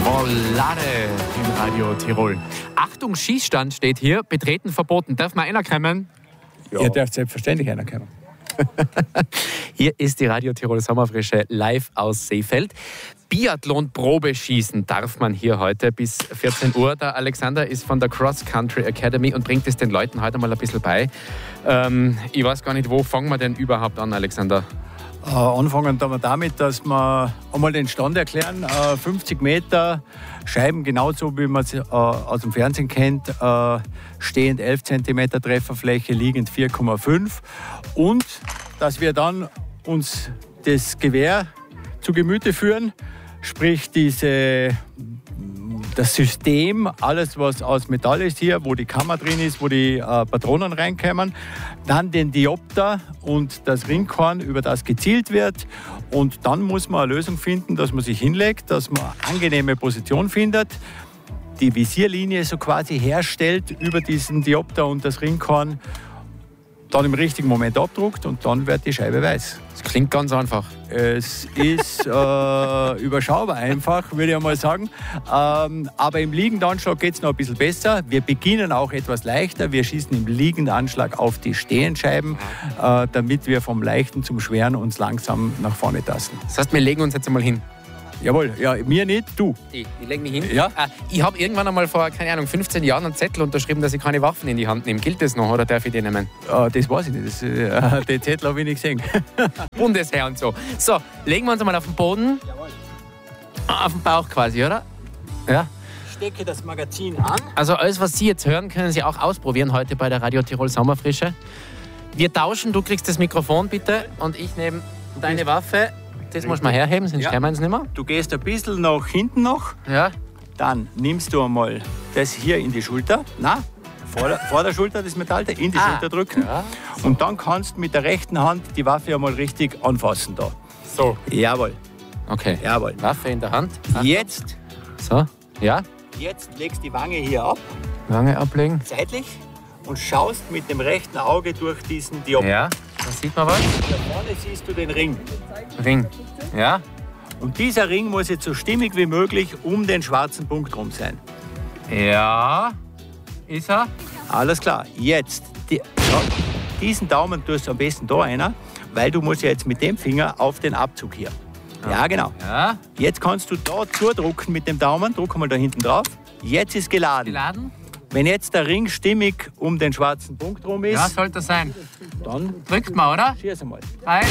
Rollade im Radio Tirol. Achtung, Schießstand steht hier. Betreten verboten. Darf man einer kommen? Ja. Ihr dürft selbstverständlich einer kommen. Hier ist die Radio Tirol Sommerfrische live aus Seefeld. Biathlon-Probeschießen darf man hier heute bis 14 Uhr. Der Alexander ist von der Cross Country Academy und bringt es den Leuten heute mal ein bisschen bei. Ich weiß gar nicht, wo fangen wir denn überhaupt an, Alexander? Anfangen wir damit, dass wir einmal den Stand erklären. 50 Meter, Scheiben genauso wie man es aus dem Fernsehen kennt. Stehend 11 cm Trefferfläche, liegend 4,5. Und dass wir dann uns das Gewehr zu Gemüte führen, sprich das System, alles was aus Metall ist hier, wo die Kammer drin ist, wo die Patronen reinkommen, dann den Diopter und das Ringhorn, über das gezielt wird, und dann muss man eine Lösung finden, dass man sich hinlegt, dass man eine angenehme Position findet, die Visierlinie so quasi herstellt über diesen Diopter und das Ringhorn, dann im richtigen Moment abdruckt und dann wird die Scheibe weiß. Das klingt ganz einfach. Es ist überschaubar einfach, würde ich mal sagen. Aber im Liegendanschlag geht es noch ein bisschen besser. Wir beginnen auch etwas leichter. Wir schießen im Liegendanschlag auf die Stehenscheiben, damit wir vom Leichten zum Schweren uns langsam nach vorne tasten. Das heißt, wir legen uns jetzt einmal hin. Jawohl, ja, mir nicht, du. Ich lege mich hin. Ja. Ich habe irgendwann einmal vor, 15 Jahren einen Zettel unterschrieben, dass ich keine Waffen in die Hand nehme. Gilt das noch oder darf ich den nehmen? Das weiß ich nicht. Den Zettel habe ich nicht gesehen. Bundesheer und so. So, legen wir uns einmal auf den Boden. Jawohl. Auf den Bauch quasi, oder? Ja. Ich stecke das Magazin an. Also alles, was Sie jetzt hören, können Sie auch ausprobieren heute bei der Radio Tirol Sommerfrische. Wir tauschen, du kriegst das Mikrofon bitte und ich nehme deine Waffe. Das musst du mal herheben, sonst können wir es nicht mehr. Du gehst ein bisschen nach hinten noch. Ja. Dann nimmst du einmal das hier in die Schulter. Vor der Schulter das Metall, in die Schulter drücken. Ja. Und dann kannst du mit der rechten Hand die Waffe einmal richtig anfassen da. So. Jawohl. Okay. Jawohl. Waffe in der Hand. Jetzt, So. Ja. jetzt legst du die Wange hier ab, Wange ablegen. seitlich, und schaust mit dem rechten Auge durch diesen Diopter. Ja. Da sieht man was. Da vorne siehst du den Ring. Ring. Ja. Und dieser Ring muss jetzt so stimmig wie möglich um den schwarzen Punkt rum sein. Ja. Ist er? Alles klar. Jetzt, diesen Daumen tust du am besten da rein, weil du musst ja jetzt mit dem Finger auf den Abzug hier. Ja, genau. Ja. Jetzt kannst du da zudrücken mit dem Daumen. Druck mal da hinten drauf. Jetzt ist geladen. Geladen? Wenn jetzt der Ring stimmig um den schwarzen Punkt rum ist, Ja, sollte das sein. dann Drückt mal, oder? schieß einmal. 3,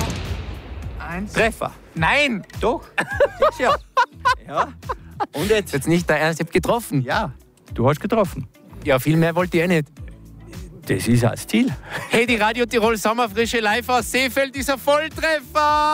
1. Treffer. Nein! Doch. Ja. Ja. Und jetzt? Jetzt nicht der Ernst, ich hab getroffen. Ja, du hast getroffen. Ja, viel mehr wollte ich nicht. Das ist das Ziel. Hey, die Radio Tirol Sommerfrische live aus Seefeld ist ein Volltreffer!